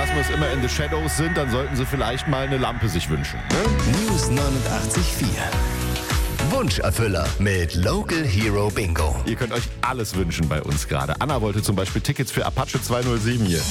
Rasmus immer in the Shadows sind, dann sollten sie vielleicht mal eine Lampe sich wünschen. Ne? News 89.4. Wunscherfüller mit Local Hero Bingo. Ihr könnt euch alles wünschen bei uns gerade. Anna wollte zum Beispiel Tickets für Apache 207 hier.